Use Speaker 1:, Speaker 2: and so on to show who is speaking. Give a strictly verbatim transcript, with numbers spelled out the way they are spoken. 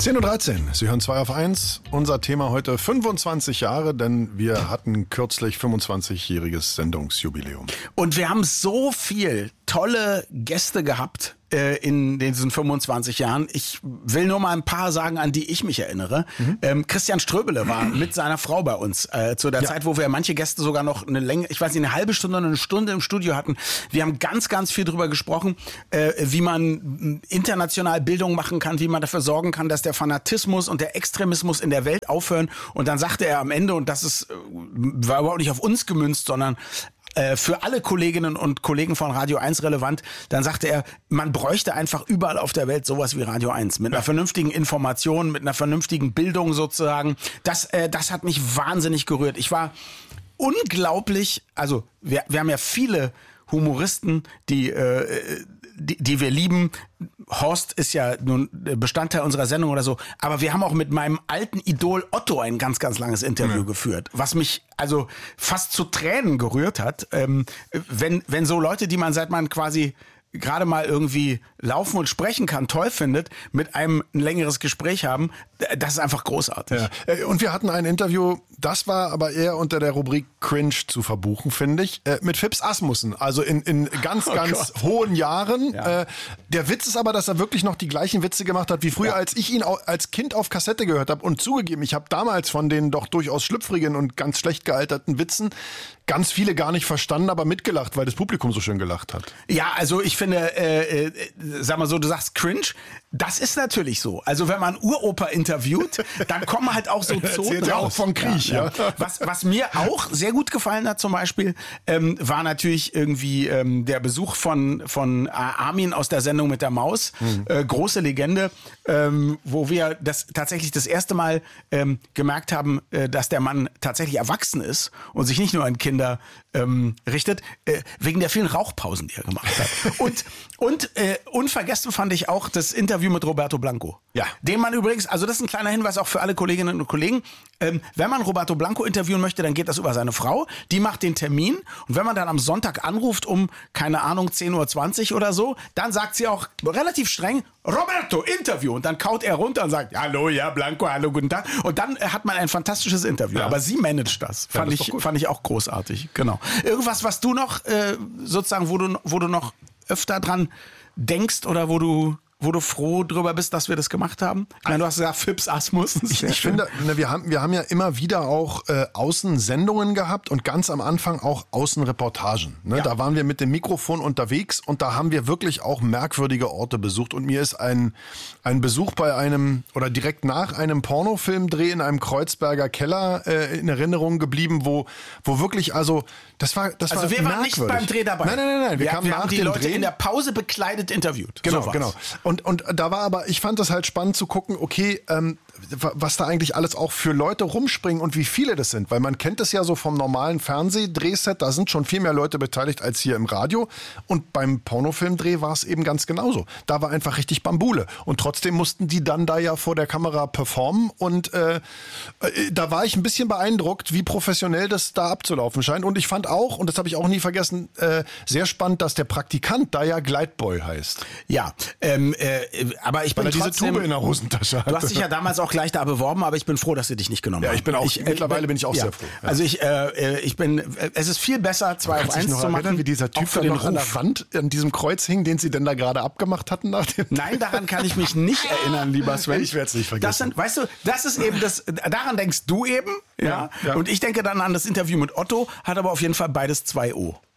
Speaker 1: zehn Uhr dreizehn, Sie hören zwei auf eins. Unser Thema heute fünfundzwanzig Jahre, denn wir hatten kürzlich fünfundzwanzigjähriges Sendungsjubiläum.
Speaker 2: Und wir haben so viel tolle Gäste gehabt äh, in diesen fünfundzwanzig Jahren. Ich will nur mal ein paar sagen, an die ich mich erinnere. Mhm. Ähm, Christian Ströbele war mit seiner Frau bei uns äh, zu der ja. Zeit, wo wir manche Gäste sogar noch eine Länge, ich weiß nicht, eine halbe Stunde oder eine Stunde im Studio hatten. Wir haben ganz, ganz viel drüber gesprochen, äh, wie man international Bildung machen kann, wie man dafür sorgen kann, dass der Fanatismus und der Extremismus in der Welt aufhören. Und dann sagte er am Ende, und das ist, war überhaupt nicht auf uns gemünzt, sondern für alle Kolleginnen und Kollegen von Radio eins relevant, dann sagte er, man bräuchte einfach überall auf der Welt sowas wie Radio eins. Mit einer vernünftigen Information, mit einer vernünftigen Bildung sozusagen. Das, äh, das hat mich wahnsinnig gerührt. Ich war unglaublich, also wir, wir haben ja viele Humoristen, die, äh, die, die wir lieben. Horst ist ja nun Bestandteil unserer Sendung oder so, aber wir haben auch mit meinem alten Idol Otto ein ganz, ganz langes Interview mhm. geführt, was mich also fast zu Tränen gerührt hat, ähm, wenn, wenn so Leute, die man seit man quasi gerade mal irgendwie laufen und sprechen kann, toll findet, mit einem ein längeres Gespräch haben, das ist einfach großartig.
Speaker 1: Ja. Und wir hatten ein Interview, das war aber eher unter der Rubrik Cringe zu verbuchen, finde ich, mit Phipps Asmussen, also in, in ganz, oh ganz Gott. hohen Jahren. Ja. Der Witz ist aber, dass er wirklich noch die gleichen Witze gemacht hat wie früher, ja. als ich ihn als Kind auf Kassette gehört habe. Und zugegeben, ich habe damals von den doch durchaus schlüpfrigen und ganz schlecht gealterten Witzen ganz viele gar nicht verstanden, aber mitgelacht, weil das Publikum so schön gelacht hat.
Speaker 2: Ja, also ich finde, äh, äh, sag mal so, du sagst Cringe, das ist natürlich so. Also wenn man Uropa interviewt, dann kommen halt auch so Zonen
Speaker 1: ja
Speaker 2: raus.
Speaker 1: Auch von Krieg, ja. ja.
Speaker 2: ja. Was, was mir auch sehr gut gefallen hat zum Beispiel, ähm, war natürlich irgendwie ähm, der Besuch von, von Armin aus der Sendung mit der Maus. Mhm. Äh, große Legende, ähm, wo wir das tatsächlich das erste Mal ähm, gemerkt haben, äh, dass der Mann tatsächlich erwachsen ist und sich nicht nur an Kinder ähm, richtet, äh, wegen der vielen Rauchpausen, die er gemacht hat. Und, und äh, unvergessen fand ich auch das Interview mit Roberto Blanco. Ja. Den man übrigens, also das ist ein kleiner Hinweis auch für alle Kolleginnen und Kollegen, ähm, wenn man Roberto Blanco interviewen möchte, dann geht das über seine Frau, die macht den Termin und wenn man dann am Sonntag anruft um, keine Ahnung, zehn Uhr zwanzig oder so, dann sagt sie auch relativ streng, Roberto, Interview. Und dann kaut er runter und sagt, hallo, ja, Blanco, hallo, guten Tag. Und dann äh, hat man ein fantastisches Interview. Ja. Aber sie managt das. Fand, ja, das ich, fand ich auch großartig. Genau. Irgendwas, was du noch, äh, sozusagen, wo du, wo du noch öfter dran denkst oder wo du... wo du froh drüber bist, dass wir das gemacht haben? Ich meine, du hast gesagt, Phipps Asmussen.
Speaker 1: Ich, ich finde, ne, wir haben, wir haben ja immer wieder auch äh, Außensendungen gehabt und ganz am Anfang auch Außenreportagen. Ne? Ja. Da waren wir mit dem Mikrofon unterwegs und da haben wir wirklich auch merkwürdige Orte besucht. Und mir ist ein, ein Besuch bei einem oder direkt nach einem Pornofilmdreh in einem Kreuzberger Keller äh, in Erinnerung geblieben, wo, wo wirklich, also das war das
Speaker 2: Also
Speaker 1: war
Speaker 2: wir waren nicht beim Dreh dabei.
Speaker 1: Nein, nein, nein, nein. Wir,
Speaker 2: wir,
Speaker 1: kamen
Speaker 2: wir
Speaker 1: nach
Speaker 2: haben die
Speaker 1: dem
Speaker 2: Leute
Speaker 1: Dreh.
Speaker 2: in der Pause bekleidet interviewt.
Speaker 1: Genau,
Speaker 2: so
Speaker 1: genau. Und, und da war aber, ich fand das halt spannend zu gucken, okay, ähm, was da eigentlich alles auch für Leute rumspringen und wie viele das sind. Weil man kennt es ja so vom normalen Fernsehdrehset, da sind schon viel mehr Leute beteiligt als hier im Radio. Und beim Pornofilmdreh war es eben ganz genauso. Da war einfach richtig Bambule. Und trotzdem mussten die dann da ja vor der Kamera performen. Und äh, da war ich ein bisschen beeindruckt, wie professionell das da abzulaufen scheint. Und ich fand auch, und das habe ich auch nie vergessen, äh, sehr spannend, dass der Praktikant da ja Gleitboy heißt.
Speaker 2: Ja, ähm, äh, aber ich bin
Speaker 1: Weil er
Speaker 2: trotzdem,
Speaker 1: diese Tube in der Hosentasche hatte.
Speaker 2: Du hast dich ja damals auch gleich da beworben, aber ich bin froh, dass sie dich nicht genommen haben.
Speaker 1: Ja, ich bin auch,
Speaker 2: ich,
Speaker 1: mittlerweile bin ich auch
Speaker 2: ja,
Speaker 1: sehr froh. Ja.
Speaker 2: Also ich, äh, ich bin, äh, es ist viel besser, zwei auf eins zu machen.
Speaker 1: Erinnern, wie dieser Typ
Speaker 2: für
Speaker 1: dann
Speaker 2: den
Speaker 1: noch an der Wand an diesem Kreuz hing, den sie denn da gerade abgemacht hatten nach dem
Speaker 2: Nein, daran kann ich mich nicht erinnern, lieber Sven.
Speaker 1: Ich werde es nicht vergessen.
Speaker 2: Das sind, weißt du, das ist eben das, daran denkst du eben, ja,
Speaker 1: ja, ja.
Speaker 2: Und ich denke dann an das Interview mit Otto, hat aber auf jeden Fall beides zwei O.